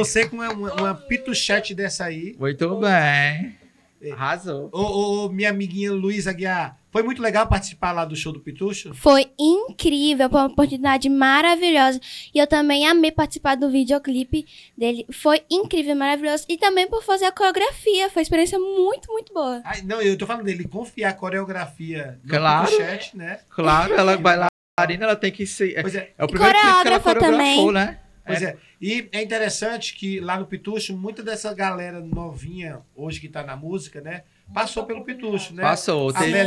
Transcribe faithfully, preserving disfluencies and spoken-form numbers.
você com uma, uma, uma pituchete dessa aí. Muito bem. Arrasou. Ô, ô, ô, minha amiguinha Luísa Aguiar, foi muito legal participar lá do show do Pitucho? Foi incrível, foi uma oportunidade maravilhosa. E eu também amei participar do videoclipe dele. Foi incrível, maravilhoso. E também por fazer a coreografia. Foi uma experiência muito, muito boa. Ai, não, eu tô falando dele, confiar a coreografia no Claro. Pituchete, né? Claro, ela bailarina, ela tem que ser... Pois é. É o primeiro clipe que ela Coreógrafa coreografou, também. né? Pois é. E é interessante que lá no Pitucho, muita dessa galera novinha, hoje que tá na música, né? Passou pelo Pitucho, né? Passou. A Teve- Mel